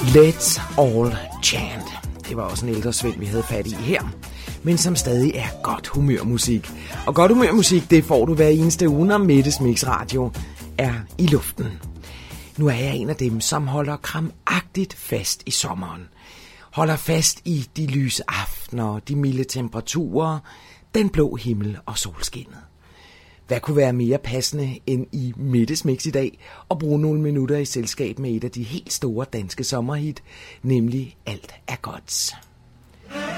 Let's All Chant. Det var også en ældre Svend, vi havde fat i her, men som stadig er godt humørmusik. Og godt humørmusik, det får du hver eneste uge, når Mettes Mix Radio er i luften. Nu er jeg en af dem, som holder kramagtigt fast i sommeren. Holder fast i de lyse aftener, de milde temperaturer, den blå himmel og solskinnet. Hvad kunne være mere passende end i Mettes Mix i dag at bruge nogle minutter i selskab med et af de helt store danske sommerhit, nemlig Alt er godt.